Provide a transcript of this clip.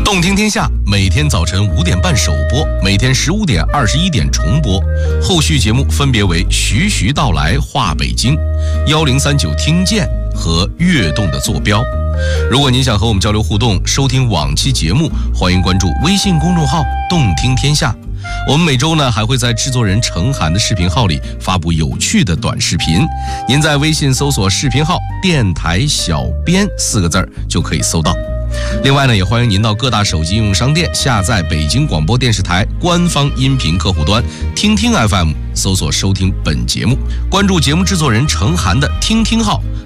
动听天下每天早晨5点半首播，每天15点、21点重播。后续节目分别为徐徐道来话北京、1039听见和跃动的坐标。如果您想和我们交流互动，收听往期节目，欢迎关注微信公众号动听天下。我们每周呢还会在制作人程涵的视频号里发布有趣的短视频，您在微信搜索视频号电台小编4个字就可以搜到。另外呢，也欢迎您到各大手机应用商店下载北京广播电视台官方音频客户端听听 FM， 搜索收听本节目，关注节目制作人程涵的听听号，